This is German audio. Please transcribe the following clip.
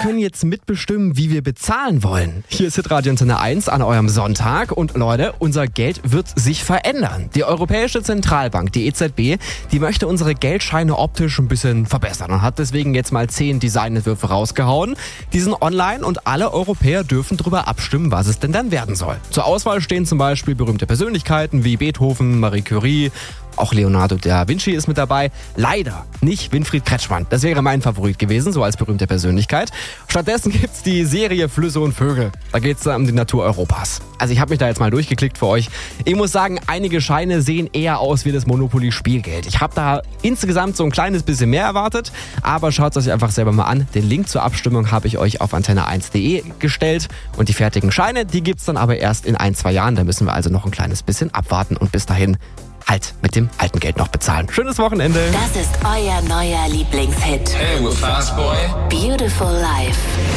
können jetzt mitbestimmen, wie wir bezahlen wollen. Hier ist Hitradio Antenne 1 an eurem Sonntag. Und Leute, unser Geld wird sich verändern. Die Europäische Zentralbank, die EZB, die möchte unsere Geldscheine optisch ein bisschen verbessern und hat deswegen jetzt mal 10 Designentwürfe rausgehauen. Die sind online und alle Europäer dürfen darüber abstimmen, was es denn dann werden soll. Zur Auswahl stehen zum Beispiel berühmte Persönlichkeiten wie Beethoven, Marie Curie. Auch Leonardo da Vinci ist mit dabei. Leider nicht Winfried Kretschmann. Das wäre mein Favorit gewesen, so als berühmte Persönlichkeit. Stattdessen gibt's die Serie Flüsse und Vögel. Da geht's dann um die Natur Europas. Also ich habe mich da jetzt mal durchgeklickt für euch. Ich muss sagen, einige Scheine sehen eher aus wie das Monopoly Spielgeld. Ich habe da insgesamt so ein kleines bisschen mehr erwartet. Aber schaut es euch einfach selber mal an. Den Link zur Abstimmung habe ich euch auf antenne1.de gestellt. Und die fertigen Scheine, die gibt's dann aber erst in 1-2 Jahren. Da müssen wir also noch ein kleines bisschen abwarten. Und bis dahin halt mit dem alten Geld noch bezahlen. Schönes Wochenende. Das ist euer neuer Lieblingshit. Hey, we're Fast Boy. Beautiful Life.